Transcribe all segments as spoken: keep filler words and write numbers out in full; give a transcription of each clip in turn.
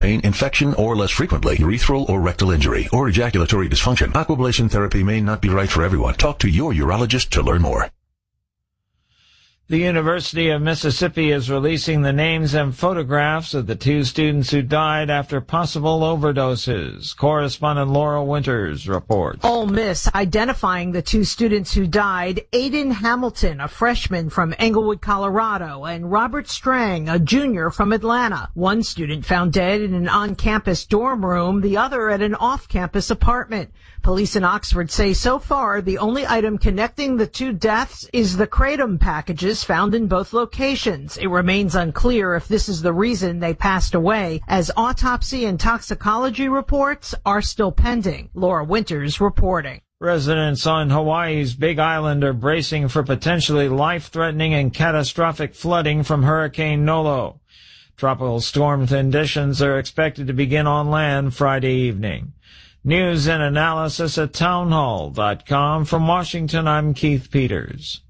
pain, infection, or less frequently, urethral or rectal injury, or ejaculatory dysfunction. Aquablation therapy may not be right for everyone. Talk to your urologist to learn more. The University of Mississippi is releasing the names and photographs of the two students who died after possible overdoses. Correspondent Laura Winters reports. Ole Miss identifying the two students who died, Aiden Hamilton, a freshman from Englewood, Colorado, and Robert Strang, a junior from Atlanta. One student found dead in an on-campus dorm room, the other at an off-campus apartment. Police in Oxford say so far the only item connecting the two deaths is the kratom packages found in both locations. It remains unclear if this is the reason they passed away, as autopsy and toxicology reports are still pending. Laura Winters reporting. Residents on Hawaii's Big Island are bracing for potentially life-threatening and catastrophic flooding from Hurricane Nolo. Tropical storm conditions are expected to begin on land Friday evening. News and analysis at townhall dot com. From Washington, I'm Keith Peters.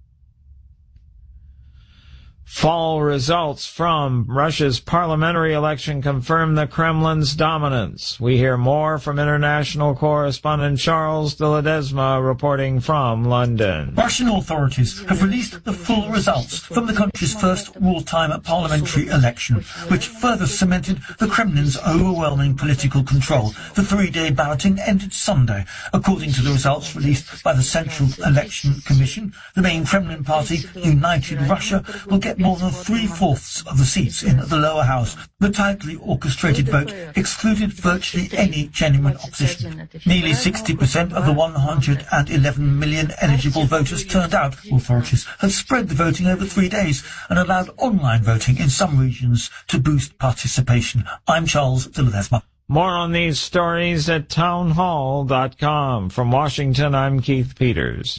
Fall results from Russia's parliamentary election confirm the Kremlin's dominance. We hear more from international correspondent Charles de Ledesma reporting from London. Russian authorities have released the full results from the country's first wartime parliamentary election, which further cemented the Kremlin's overwhelming political control. The three-day balloting ended Sunday. According to the results released by the Central Election Commission, the main Kremlin party, United Russia, will get more than three-fourths of the seats in the lower house. The tightly orchestrated vote excluded virtually any genuine opposition. Nearly sixty percent of the one hundred eleven million eligible voters turned out. Authorities have spread the voting over three days and allowed online voting in some regions to boost participation. I'm Charles de Ledesma. More on these stories at townhall dot com. From Washington, I'm Keith Peters.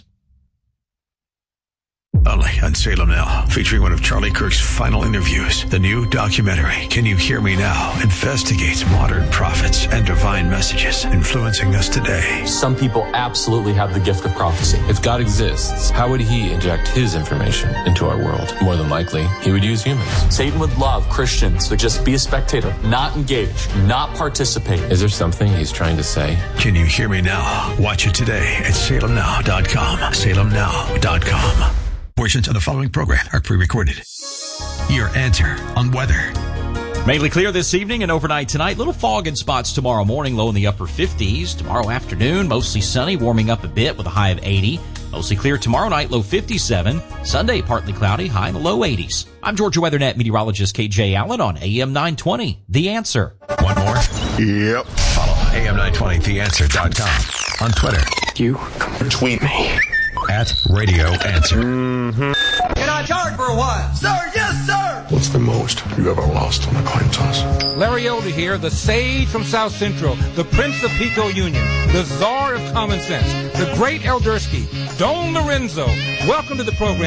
Only on Salem Now, featuring one of Charlie Kirk's final interviews. The new documentary, Can You Hear Me Now?, investigates modern prophets and divine messages influencing us today. Some people absolutely have the gift of prophecy. If God exists, how would he inject his information into our world? More than likely, he would use humans. Satan would love Christians to just be a spectator, not engage, not participate. Is there something he's trying to say? Can You Hear Me Now? Watch it today at salem now dot com. salem now dot com. Portions of the following program are pre-recorded. Your answer on weather. Mainly clear this evening and overnight tonight. Little fog in spots tomorrow morning, low in the upper fifties. Tomorrow afternoon, mostly sunny, warming up a bit with a high of eighty. Mostly clear tomorrow night, low fifty-seven. Sunday, partly cloudy, high in the low eighties. I'm Georgia WeatherNet meteorologist K J Allen on A M nine twenty. The Answer. One more? Yep. Follow A M nine twenty the answer dot com on Twitter. You can tweet me. At Radio Answer. Mm-hmm. Can I charge for a while? Sir, yes, sir! What's the most you ever lost on a coin toss? Larry Elder here, the sage from South Central, the Prince of Pico Union, the czar of common sense, the great Eldersky, Don Lorenzo. Welcome to the program.